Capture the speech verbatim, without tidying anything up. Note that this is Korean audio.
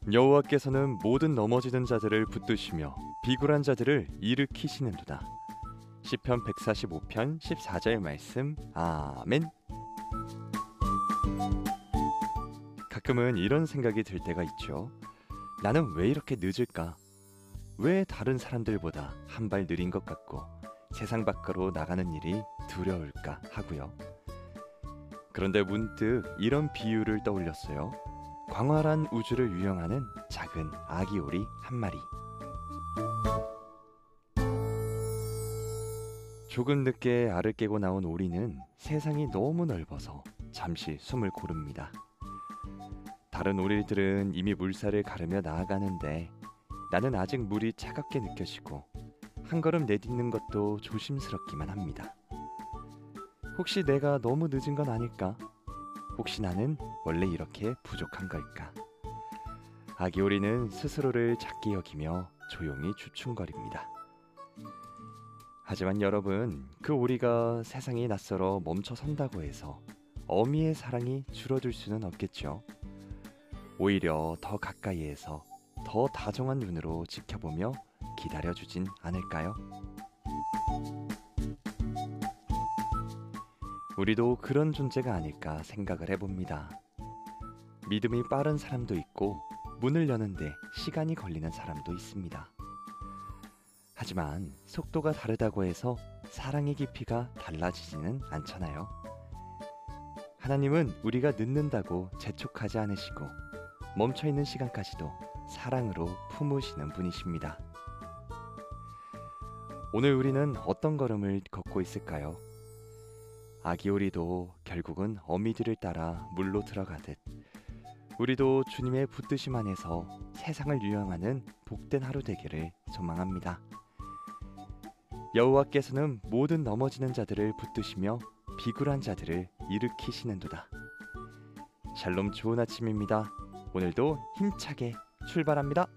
여호와께서는 모든 넘어지는 자들을 붙드시며 비굴한 자들을 일으키시는도다. 시편 백사십오 편 십사 절 말씀. 아멘. 가끔은 이런 생각이 들 때가 있죠. 나는 왜 이렇게 늦을까? 왜 다른 사람들보다 한 발 느린 것 같고 세상 밖으로 나가는 일이 두려울까 하고요. 그런데 문득 이런 비유를 떠올렸어요. 광활한 우주를 유영하는 작은 아기 오리 한 마리. 조금 늦게 알을 깨고 나온 오리는 세상이 너무 넓어서 잠시 숨을 고릅니다. 다른 오리들은 이미 물살을 가르며 나아가는데 나는 아직 물이 차갑게 느껴지고 한 걸음 내딛는 것도 조심스럽기만 합니다. 혹시 내가 너무 늦은 건 아닐까? 혹시 나는 원래 이렇게 부족한 걸까? 아기 오리는 스스로를 작게 여기며 조용히 주춤거립니다. 하지만 여러분, 그 오리가 세상이 낯설어 멈춰 선다고 해서 어미의 사랑이 줄어들 수는 없겠죠. 오히려 더 가까이에서 더 다정한 눈으로 지켜보며 기다려주진 않을까요? 우리도 그런 존재가 아닐까 생각을 해봅니다. 믿음이 빠른 사람도 있고 문을 여는데 시간이 걸리는 사람도 있습니다. 하지만 속도가 다르다고 해서 사랑의 깊이가 달라지지는 않잖아요. 하나님은 우리가 늦는다고 재촉하지 않으시고 멈춰있는 시간까지도 사랑으로 품으시는 분이십니다. 오늘 우리는 어떤 걸음을 걷고 있을까요? 아기 오리도 결국은 어미들을 따라 물로 들어가듯 우리도 주님의 붙드심 안에서 세상을 유영하는 복된 하루 되기를 소망합니다. 여호와께서는 모든 넘어지는 자들을 붙드시며 비굴한 자들을 일으키시는도다. 샬롬, 좋은 아침입니다. 오늘도 힘차게 출발합니다.